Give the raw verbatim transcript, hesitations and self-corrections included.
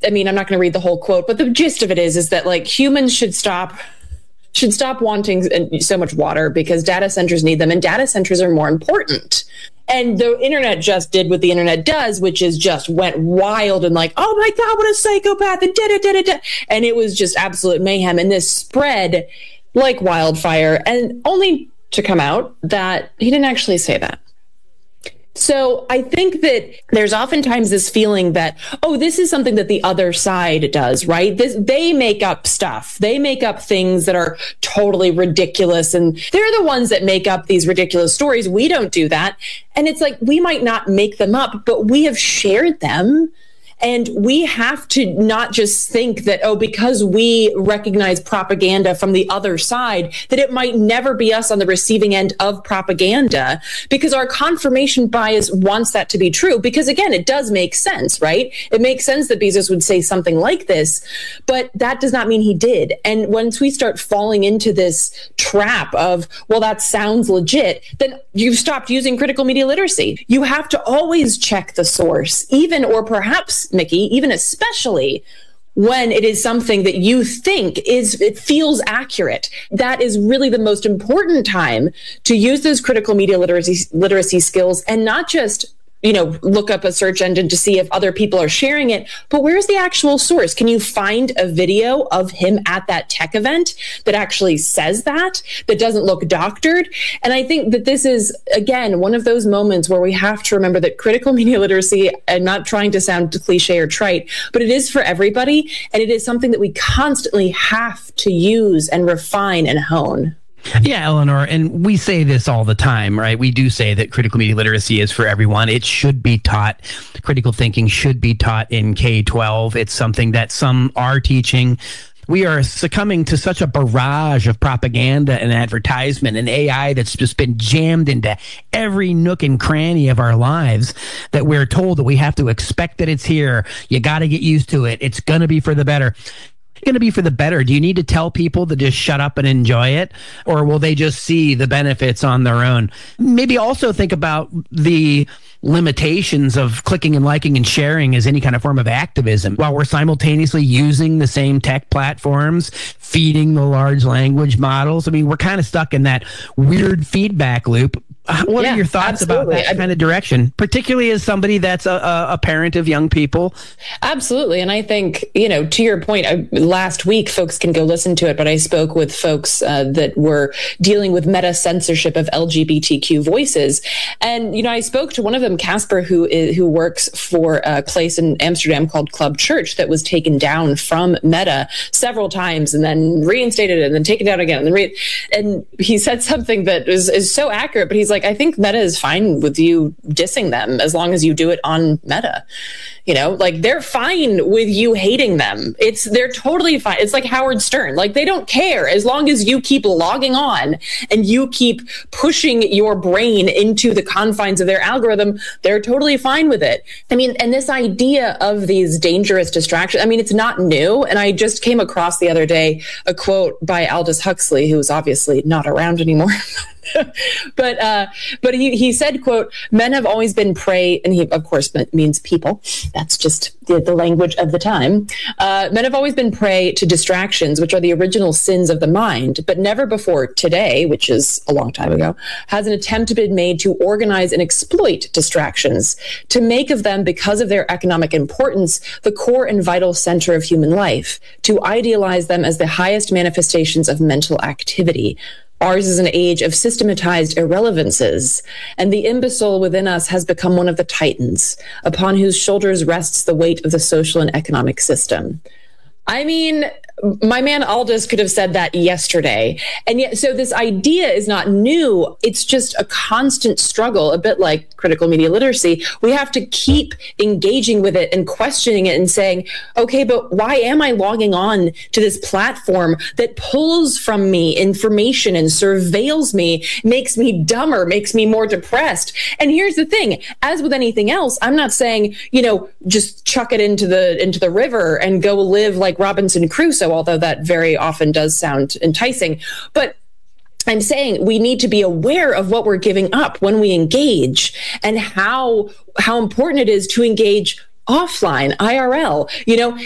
I mean, I'm not going to read the whole quote, but the gist of it is, is that like humans should stop should stop wanting so much water because data centers need them, and data centers are more important. And the internet just did what the internet does, which is just went wild and like, oh my God, what a psychopath, and da da da da da. And it was just absolute mayhem. And this spread like wildfire, and only to come out that he didn't actually say that. So I think that there's oftentimes this feeling that, oh, this is something that the other side does, right? This, they make up stuff. They make up things that are totally ridiculous. And they're the ones that make up these ridiculous stories. We don't do that. And it's like, we might not make them up, but we have shared them. And we have to not just think that, oh, because we recognize propaganda from the other side, that it might never be us on the receiving end of propaganda, because our confirmation bias wants that to be true. Because again, it does make sense, right? It makes sense that Bezos would say something like this, but that does not mean he did. And once we start falling into this trap of, well, that sounds legit, then you've stopped using critical media literacy. You have to always check the source, even, or perhaps, Mickey, even especially when it is something that you think is, it feels accurate. That is really the most important time to use those critical media literacy literacy skills, and not just, you know, look up a search engine to see if other people are sharing it, but where's the actual source? Can you find a video of him at that tech event that actually says that, that doesn't look doctored? And I think that this is, again, one of those moments where we have to remember that critical media literacy, and not trying to sound cliche or trite, but it is for everybody. And it is something that we constantly have to use and refine and hone. Yeah, Eleanor, and we say this all the time, right? We do say that critical media literacy is for everyone. It should be taught. Critical thinking should be taught in K twelve. It's something that some are teaching. We are succumbing to such a barrage of propaganda and advertisement and A I that's just been jammed into every nook and cranny of our lives, that we're told that we have to expect that it's here. You got to get used to it. It's going to be for the better. Going to be for the better. Do you need to tell people to just shut up and enjoy it, or will they just see the benefits on their own? Maybe also think about the limitations of clicking and liking and sharing as any kind of form of activism while we're simultaneously using the same tech platforms, feeding the large language models. I mean, we're kind of stuck in that weird feedback loop. What yeah, are your thoughts absolutely. about that kind of direction, particularly as somebody that's a, a parent of young people? Absolutely. And I think, you know, to your point, I, last week, folks can go listen to it, but I spoke with folks uh, that were dealing with meta censorship of L G B T Q voices. And, you know, I spoke to one of them, Casper, who is, who works for a place in Amsterdam called Club Church that was taken down from Meta several times and then reinstated and then taken down again. And, then re- and he said something that is, is so accurate, but he's like, Like, I think Meta is fine with you dissing them as long as you do it on Meta. You know, like, they're fine with you hating them. It's, they're totally fine. It's like Howard Stern. Like, they don't care as long as you keep logging on and you keep pushing your brain into the confines of their algorithm. They're totally fine with it. I mean, and this idea of these dangerous distractions, I mean, it's not new. And I just came across the other day a quote by Aldous Huxley, who's obviously not around anymore. but uh, but he, he said, quote, "Men have always been prey," and he, of course, means people. That's just the, the language of the time. Uh, "Men have always been prey to distractions, which are the original sins of the mind, but never before today," which is a long time ago, "has an attempt been made to organize and exploit distractions, to make of them, because of their economic importance, the core and vital center of human life, to idealize them as the highest manifestations of mental activity. Ours is an age of systematized irrelevances, and the imbecile within us has become one of the titans, upon whose shoulders rests the weight of the social and economic system." I mean, my man Aldous could have said that yesterday. And yet, so this idea is not new. It's just a constant struggle, a bit like critical media literacy. We have to keep engaging with it and questioning it and saying, okay, but why am I logging on to this platform that pulls from me information and surveils me, makes me dumber, makes me more depressed? And here's the thing, as with anything else, I'm not saying, you know, just chuck it into the, into the river and go live like Robinson Crusoe, although that very often does sound enticing. But I'm saying we need to be aware of what we're giving up when we engage, and how how important it is to engage offline, I R L. You know,